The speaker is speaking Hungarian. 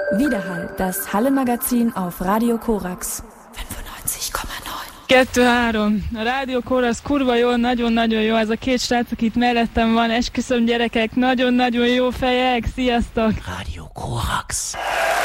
Widerhall, das Halle-Magazin auf Radio Korax 95,9. 2-3. A Rádió Korax kurva jó, nagyon-nagyon jó. Ez a két srác, akit mellettem van, esküszöm gyerekek, nagyon-nagyon jó fejek. Sziasztok! Rádió Korax.